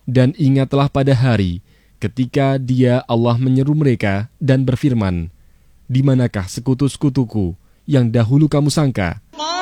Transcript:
Dan ingatlah pada hari ketika Dia Allah menyeru mereka dan berfirman, "Di manakah sekutu-sekutuku yang dahulu kamu sangka?"